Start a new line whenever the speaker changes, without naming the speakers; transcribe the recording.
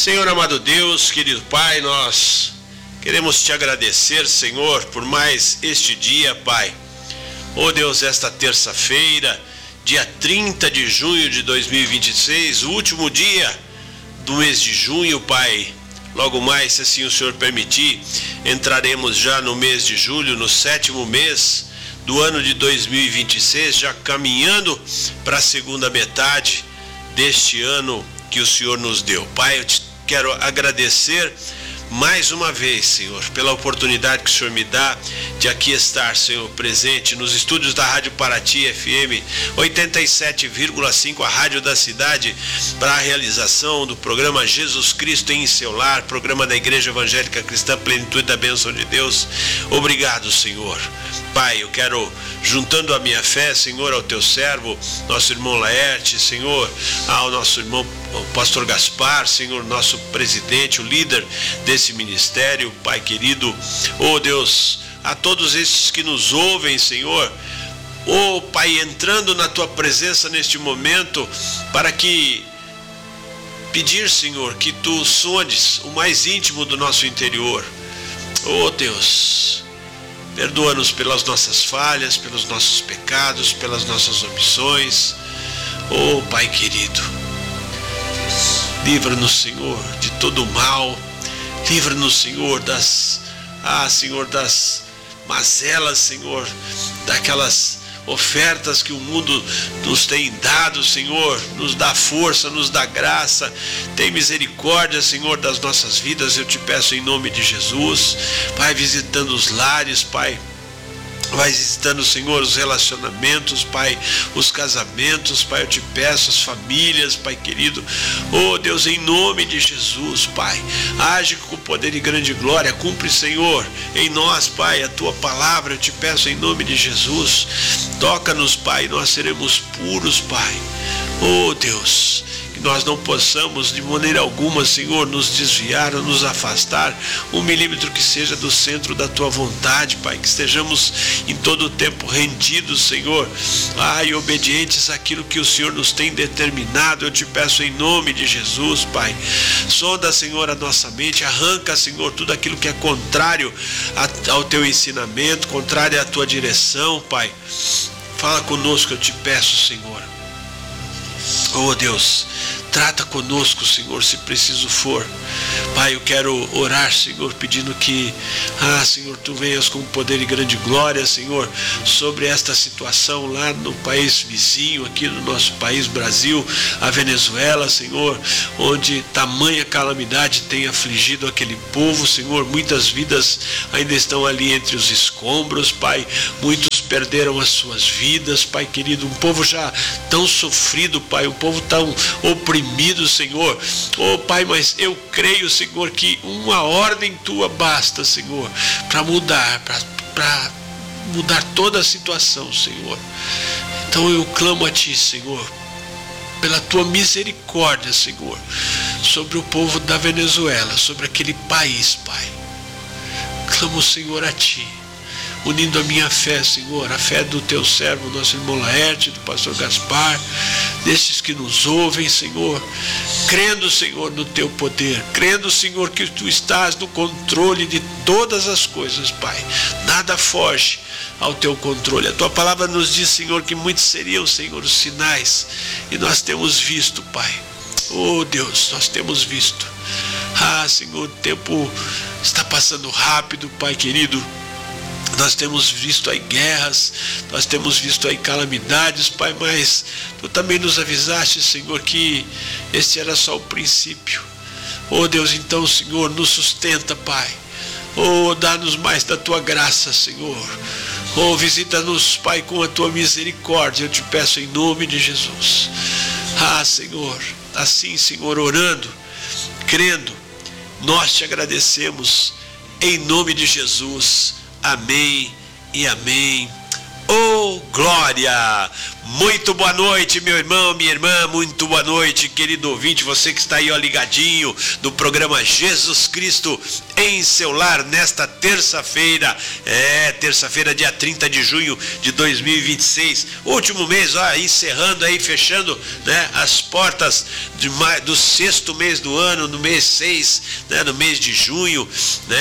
Senhor amado Deus, querido Pai, nós queremos te agradecer, Senhor, por mais este dia, Pai. Oh Deus, esta terça-feira, dia 30 de junho de 2026, o último dia do mês de junho, Pai. Logo mais, se assim o Senhor permitir, entraremos já no mês de julho, no 7º mês do ano de 2026, já caminhando para a segunda metade deste ano que o Senhor nos deu. Pai, eu te quero agradecer mais uma vez, Senhor, pela oportunidade que o Senhor me dá de aqui estar, Senhor, presente nos estúdios da Rádio Paraty FM 87,5, a rádio da cidade, para a realização do programa Jesus Cristo em seu lar, programa da Igreja Evangélica Cristã Plenitude da Bênção de Deus. Obrigado, Senhor. Pai, eu quero, juntando a minha fé, Senhor, ao teu servo, nosso irmão Laerte, Senhor, ao nosso irmão o pastor Gaspar, Senhor, nosso presidente, o líder desse ministério, Pai querido, oh Deus, a todos esses que nos ouvem, Senhor, oh Pai, entrando na tua presença neste momento, para que pedir, Senhor, que tu sondes o mais íntimo do nosso interior. Oh Deus, perdoa-nos pelas nossas falhas, pelos nossos pecados, pelas nossas omissões. Oh Pai querido, livra-nos, Senhor, de todo o mal. Livra-nos, Senhor, das mazelas, Senhor, daquelas ofertas que o mundo nos tem dado, Senhor. Nos dá força, nos dá graça. Tem misericórdia, Senhor, das nossas vidas, eu te peço em nome de Jesus. Vai visitando os lares, Pai. Vai visitando, Senhor, os relacionamentos, Pai, os casamentos, Pai, eu te peço, as famílias, Pai querido. Oh Deus, em nome de Jesus, Pai, age com poder e grande glória. Cumpre, Senhor, em nós, Pai, a tua palavra, eu te peço em nome de Jesus. Toca-nos, Pai, nós seremos puros, Pai. Oh Deus, que nós não possamos de maneira alguma, Senhor, nos desviar ou nos afastar 1 milímetro que seja do centro da tua vontade, Pai, que estejamos em todo o tempo rendidos, Senhor, e obedientes àquilo que o Senhor nos tem determinado. Eu te peço em nome de Jesus, Pai. Sonda, Senhor, a nossa mente, arranca, Senhor, tudo aquilo que é contrário ao teu ensinamento, contrário à tua direção, Pai. Fala conosco, eu te peço, Senhor. Oh Deus, trata conosco, Senhor, se preciso for. Pai, eu quero orar, Senhor, pedindo que, Senhor, tu venhas com poder e grande glória, Senhor, sobre esta situação lá no país vizinho, aqui no nosso país, Brasil, a Venezuela, Senhor, onde tamanha calamidade tem afligido aquele povo, Senhor. Muitas vidas ainda estão ali entre os escombros, Pai. Muitos perderam as suas vidas, Pai querido. Um povo já tão sofrido, Pai, um povo tão oprimido, Senhor. Oh Pai, mas eu creio, Senhor, que uma ordem tua basta, Senhor, para mudar toda a situação, Senhor. Então eu clamo a ti, Senhor, pela tua misericórdia, Senhor, sobre o povo da Venezuela, sobre aquele país, Pai. Clamo, Senhor, a ti, unindo a minha fé, Senhor, a fé do teu servo, nosso irmão Laerte, do pastor Gaspar, destes que nos ouvem, Senhor, crendo, Senhor, no teu poder, crendo, Senhor, que tu estás no controle de todas as coisas, Pai. Nada foge ao teu controle. A tua palavra nos diz, Senhor, que muitos seriam, Senhor, os sinais, e nós temos visto, Pai. Oh Deus, nós temos visto. Senhor, o tempo está passando rápido, Pai querido. Nós temos visto aí guerras, nós temos visto aí calamidades, Pai, mas tu também nos avisaste, Senhor, que este era só o princípio. Oh Deus, então, Senhor, nos sustenta, Pai. Oh, dá-nos mais da tua graça, Senhor. Oh, visita-nos, Pai, com a tua misericórdia, eu te peço em nome de Jesus. Senhor, assim, Senhor, orando, crendo, nós te agradecemos em nome de Jesus. Amém e amém. Oh, glória! Muito boa noite, meu irmão, minha irmã, muito boa noite, querido ouvinte, você que está aí, ó, ligadinho no programa Jesus Cristo em seu lar, nesta terça-feira, terça-feira, dia 30 de junho de 2026, último mês, ó, encerrando aí, fechando, né, as portas do 6º mês do ano, no mês 6, né, no mês de junho, né,